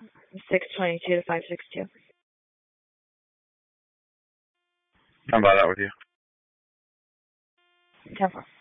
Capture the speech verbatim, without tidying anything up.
six twenty-two to five sixty-two. How about that with you? ten four.